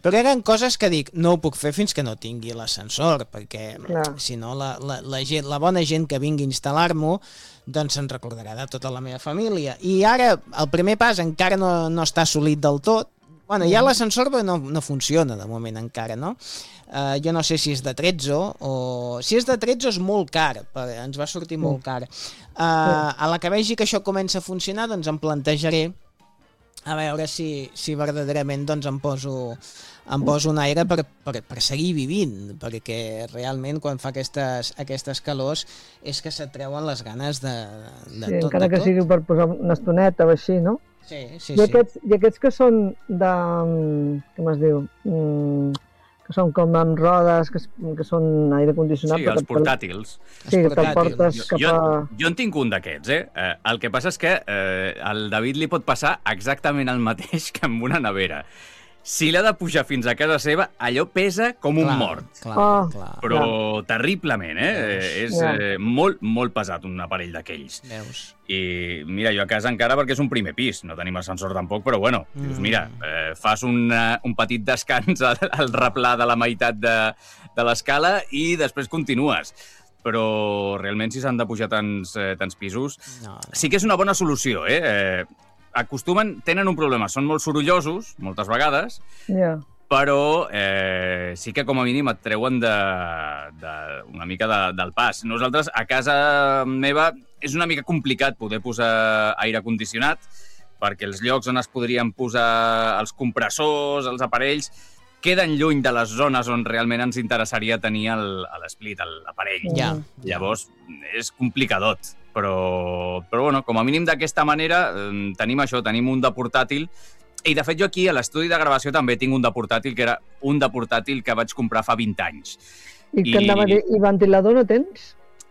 Però eren coses que dic, no ho puc fer fins que no tingui l'ascensor, perquè si no la bona gent que vingui a instal·lar-m'ho doncs se'n recordarà de tota la meva família. I ara el primer pas encara no està assolit del tot. Bueno, ja l'ascensor no funciona de moment encara, no? Jo no sé si és de 13 o... Si és de 13 és molt car, ens va sortir molt car. A la que vegi que això comença a funcionar, doncs em plantejaré a veure si verdaderament doncs em poso un aire per seguir vivint, perquè realment quan fa aquestes calors és que se't treuen les ganes de tot. Encara que sigui per posar una estoneta o així, no? Sí. I aquests que són de... com es diu? Que són com amb rodes, que són aire condicionat. Sí, els portàtils. Sí, que te'l portes cap a... Jo en tinc un d'aquests, El que passa és que al David li pot passar exactament el mateix que amb una nevera. Si l'ha de pujar fins a casa seva, allò pesa com un mort. Clar. Però terriblement, És molt, molt pesat un aparell d'aquells. Veus. I mira, jo a casa encara, perquè és un primer pis, no tenim ascensor tampoc, però bueno, dius, mira, fas un petit descans al replà de la meitat de l'escala i després continues. Però realment si s'han de pujar tants pisos, sí que és una bona solució, tenen un problema, són molt sorollosos, moltes vegades, però sí que com a mínim et treuen una mica del pas. Nosaltres, a casa meva, és una mica complicat poder posar aire condicionat, perquè els llocs on es podrien posar els compressors, els aparells, queden lluny de les zones on realment ens interessaria tenir l'esplit, l'aparell. Llavors, és complicadot. Però bueno, com a mínim d'aquesta manera tenim això, tenim un de portàtil. I de fet jo aquí a l'estudi de gravació també tinc un de portàtil, que era un de portàtil que vaig comprar fa 20 anys. I ventilador no tens?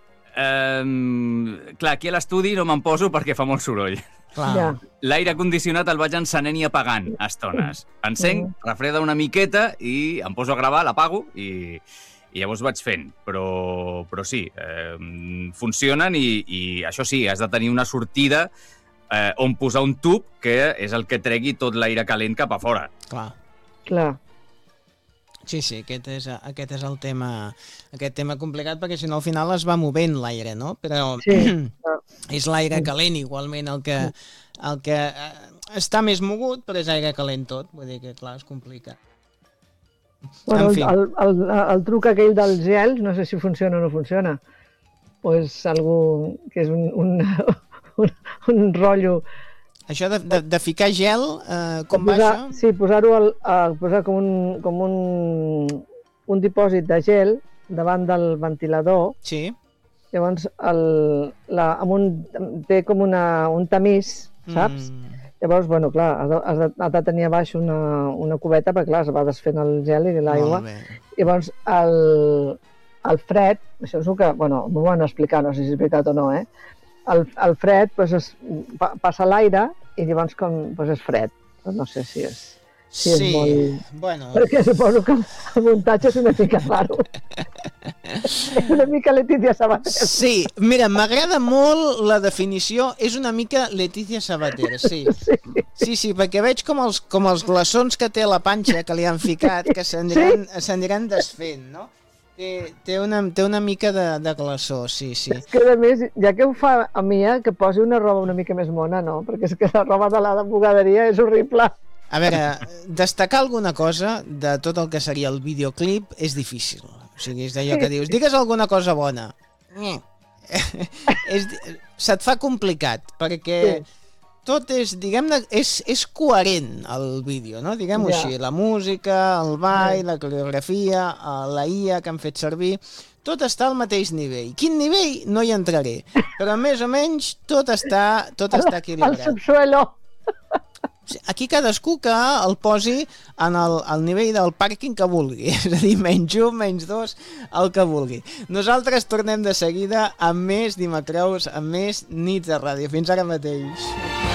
Clar, aquí a l'estudi no me'n poso perquè fa molt soroll. L'aire condicionat el vaig encenent i apagant a estones. Encenc, refreda una miqueta i em poso a gravar, l'apago i llavors vaig fent, però sí, funcionen i això sí, has de tenir una sortida on posar un tub que és el que tregui tot l'aire calent cap a fora. Clar. Sí, aquest és el tema complicat, perquè si no al final es va movent l'aire, no? Però és l'aire calent igualment el que està més mogut, però és aire calent tot, vull dir que clar, és complicat. Bueno, el truc aquell dels gels, no sé si funciona o no funciona, o és algú que és un rotllo. Això de ficar gel, com va això? Sí, posar com un dipòsit de gel davant del ventilador. Sí. Llavors, té com un tamís, saps? Llavors, bueno, clar, has de tenir a baix una cubeta, perquè clar, es va desfent el gel i l'aigua. Llavors, el fred, això és el que, bueno, m'ho van explicar, no sé si és veritat o no, el fred passa l'aire i llavors és fred. No sé si és molt... Bueno... Perquè suposo que el muntatge és una mica raro. És una mica Letícia Sabater. Sí, mira, m'agrada molt la definició, és una mica Letícia Sabater, sí. Sí, perquè veig com els glaçons que té a la panxa que li han ficat, que s'aniran desfent, no? Té una mica de glaçó, sí. És que a més, ja que ho fa a mi, que posi una roba una mica més mona, no? Perquè és que la roba de la bugaderia és horrible. A veure, destacar alguna cosa de tot el que seria el videoclip és difícil. O sigui, és d'allò que dius, digues alguna cosa bona. Se't fa complicat, perquè tot és, diguem-ne, és coherent el vídeo, no? Diguem-ho així, la música, el ball, la coreografia, la IA que han fet servir, tot està al mateix nivell. Quin nivell? No hi entraré, però més o menys tot està equilibrat. El subsuelo. Aquí cadascú que el posi en el nivell del pàrquing que vulgui, és a dir, -1, -2, el que vulgui. Nosaltres tornem de seguida amb més Dimecreus, amb més nits de ràdio. Fins ara mateix.